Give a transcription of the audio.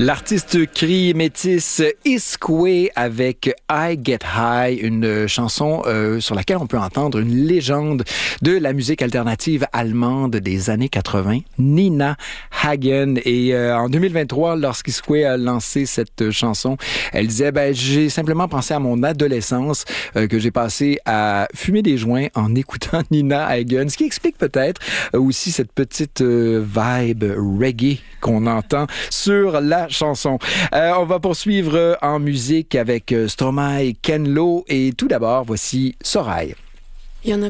L'artiste cri métis Iskwe avec I Get High, une chanson sur laquelle on peut entendre une légende de la musique alternative allemande des années 80, Nina Hagen. Et en 2023, lorsqu'Iskwe a lancé cette chanson, elle disait j'ai simplement pensé à mon adolescence que j'ai passé à fumer des joints en écoutant Nina Hagen, ce qui explique peut-être aussi cette petite vibe reggae qu'on entend sur la chanson. On va poursuivre en musique avec Stromae, Ken Lo et tout d'abord, voici Sorail. Il y en a